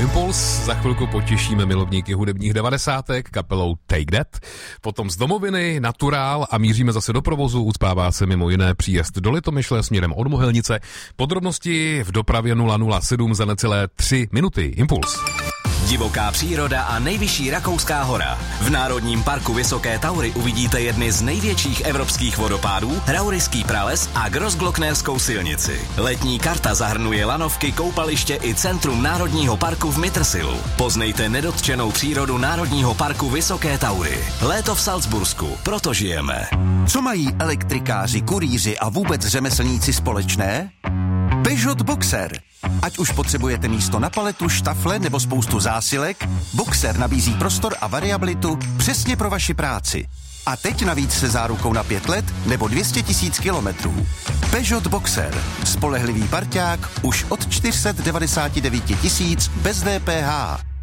Impuls. Za chvilku potěšíme milovníky hudebních 90. kapelou Take That. Potom z domoviny Naturál a míříme zase do provozu. Ucpává se mimo jiné příjezd do Litomyšle směrem od Mohelnice. Podrobnosti v dopravě 007 za necelé 3 minuty. Impuls. Divoká příroda a nejvyšší rakouská hora. V Národním parku Vysoké Taury uvidíte jedny z největších evropských vodopádů, Rauriský prales a Grossglocknerskou silnici. Letní karta zahrnuje lanovky, koupaliště i centrum Národního parku v Mittersilu. Poznejte nedotčenou přírodu Národního parku Vysoké Taury. Léto v Salzbursku, proto žijeme. Co mají elektrikáři, kurýři a vůbec řemeslníci společné? Peugeot Boxer. Ať už potřebujete místo na paletu, štafle nebo spoustu zásilek, Boxer nabízí prostor a variabilitu přesně pro vaši práci. A teď navíc se zárukou na 5 let nebo 200 000 kilometrů. Peugeot Boxer. Spolehlivý parťák už od 499 000 bez DPH.